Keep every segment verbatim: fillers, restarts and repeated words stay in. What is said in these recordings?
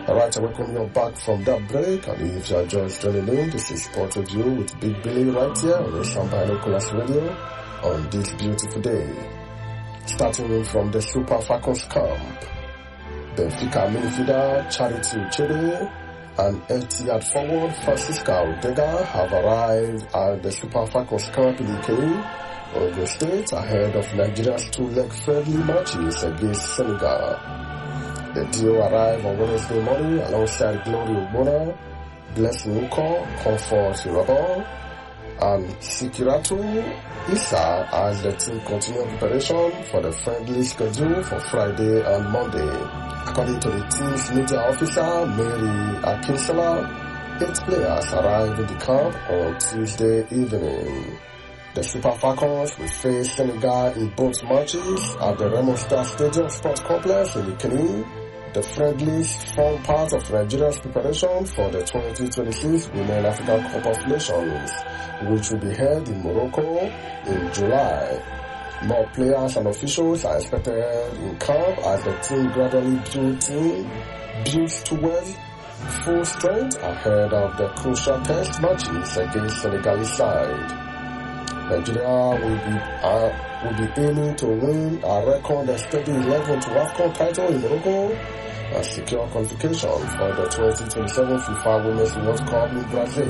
Alright, I welcome you back from that break, and if you are just joining in, this is Sport Review with Big Billy right here on Ocean Binoculars Radio on this beautiful day. Starting from the Super Falcons camp, Benfica midfielder Charity Uchebe and Etihad forward Francisca Odega have arrived at the Super Falcons camp in Ikei, Ogun State, ahead of Nigeria's two-leg friendly matches against Senegal. The duo arrived on Wednesday morning alongside Glory Ogbonna, Blessing Uko, Comfort Irabon, and Sikiratu Issa as the team continued preparation for the friendly schedule for Friday and Monday. According to the team's media officer, Mary Akinsala, eight players arrived in the camp on Tuesday evening. The Super Falcons will face Senegal in both matches at the Remo Star Stadium Sports Complex in Ikeni. The friendlies form part of Nigeria's preparation for the twenty twenty-six Women African Cup of Nations, which will be held in Morocco in July. More players and officials are expected in camp as the team gradually builds in, builds towards full strength ahead of the crucial test matches against Senegalese side. Nigeria will be uh, will be aiming to win a record steady eleven to AFCON title in Morocco and secure qualification for the twenty twenty-seven FIFA Women's World Cup in Brazil.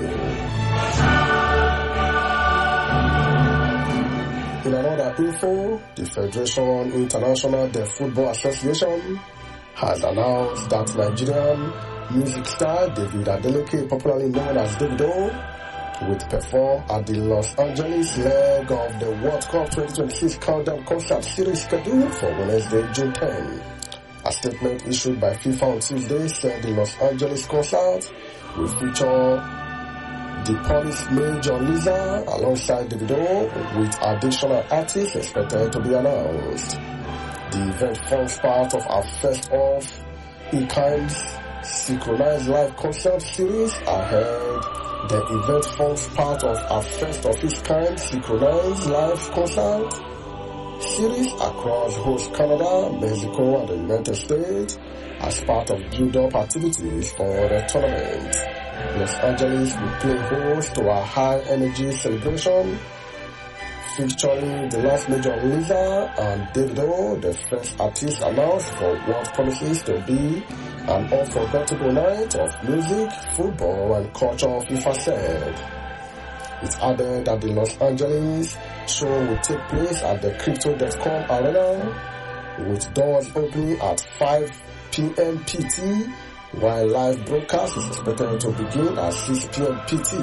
In another info, the Federation International de Football Association has announced that Nigerian music star David Adeleke, popularly known as Davido, will perform at the Los Angeles leg of the World Cup twenty twenty-six Countdown Concert Series scheduled for Wednesday, June tenth. A statement issued by FIFA on Tuesday said the Los Angeles concert will feature the Polish Major Liza alongside Davido, with additional artists expected to be announced. The event forms part of our first of a kind synchronized live concert series ahead. The event forms part of a first of its kind synchronized live concert series across host Canada, Mexico, and the United States as part of build-up activities for the tournament. Los Angeles will play host to a high-energy celebration featuring the last Major Liza and Davido, the first artist announced for what promises to be an unforgettable night of music, football, and culture, FIFA said. It added that the Los Angeles show will take place at the Crypto dot com Arena, with doors opening at five p.m. P T, while live broadcast is expected to begin at six p.m. P T.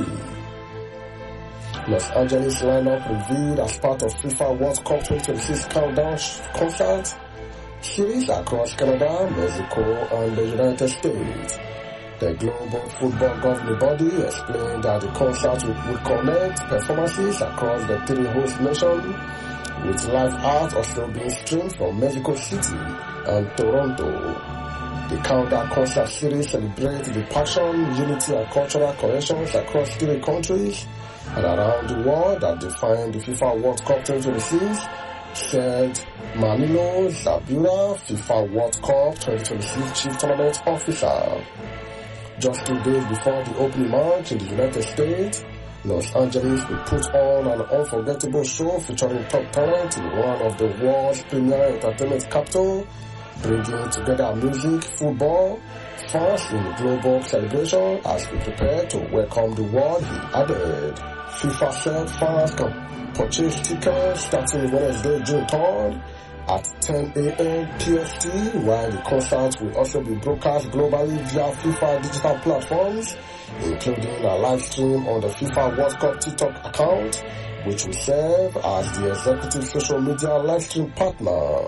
Los Angeles lineup revealed as part of FIFA World Cup twenty twenty-six Countdown Concert series across Canada, Mexico, and the United States. The Global Football Governing Body explained that the concert would connect performances across the three host nations, with live art also being streamed from Mexico City and Toronto. The Countdown Concert Series celebrates the passion, unity, and cultural connections across three countries and around the world that define the FIFA World Cup twenty twenty-six, said Manilo Zabura, FIFA World Cup twenty twenty-six Chief Tournament Officer. Just two days before the opening match in the United States, Los Angeles will put on an unforgettable show featuring top talent in one of the world's premier entertainment capital, bringing together music, football, fans in global celebration as we prepare to welcome the world, he added. FIFA said fans can purchase tickets starting Wednesday, June third at ten a.m. P S T, while the concert will also be broadcast globally via FIFA digital platforms, including a live stream on the FIFA World Cup TikTok account, which will serve as the executive social media live stream partner.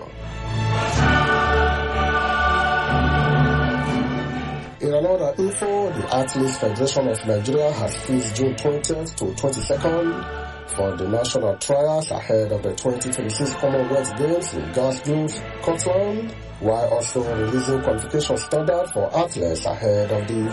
In another info, the Athletes Federation of Nigeria has fixed June twentieth to twenty-second for the national trials ahead of the twenty twenty-six Commonwealth Games in Glasgow, Scotland, while also releasing qualification standard for athletes ahead of the